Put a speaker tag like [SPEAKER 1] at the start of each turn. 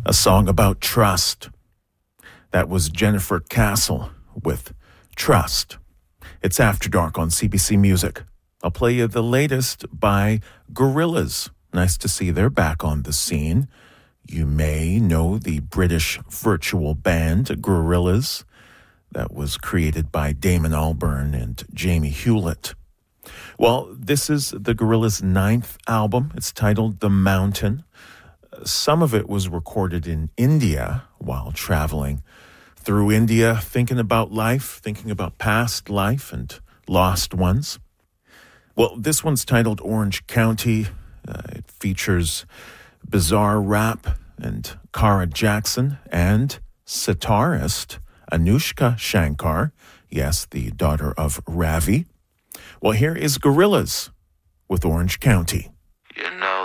[SPEAKER 1] A song about trust. That was Jennifer Castle with Trust. It's After Dark on CBC Music. I'll play you the latest by Gorillaz. Nice to see they're back on the scene. You may know the British virtual band Gorillaz that was created by Damon Albarn and Jamie Hewlett. Well, this is the Gorillaz' 9th album. It's titled The Mountain. Some of it was recorded in India while traveling through India, thinking about life, thinking about past life and lost ones. Well, this one's titled Orange County. It features bizarre rap and Kara Jackson and sitarist Anushka Shankar, yes, the daughter of Ravi. Well, here is Gorillaz with Orange County.